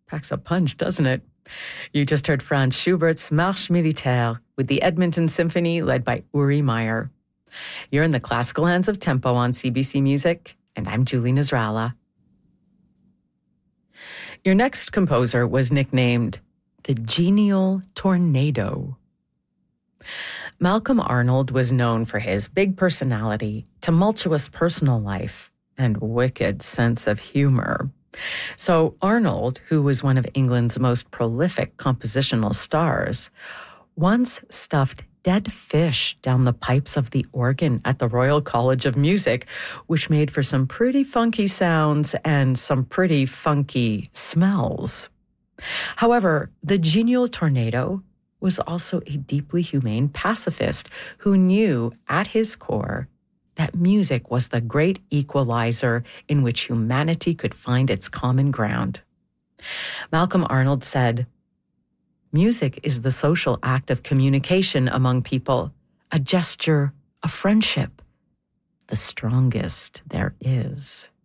Packs a punch, doesn't it? You just heard Franz Schubert's Marche Militaire with the Edmonton Symphony led by Uri Meyer. You're in the classical hands of Tempo on CBC Music, and I'm Julie Nasrallah. Your next composer was nicknamed the Genial Tornado. Malcolm Arnold was known for his big personality, tumultuous personal life, and wicked sense of humor. So Arnold, who was one of England's most prolific compositional stars, once stuffed dead fish down the pipes of the organ at the Royal College of Music, which made for some pretty funky sounds and some pretty funky smells. However, the Genial Tornado was also a deeply humane pacifist who knew at his core that music was the great equalizer in which humanity could find its common ground. Malcolm Arnold said, "Music is the social act of communication among people, a gesture of friendship, the strongest there is."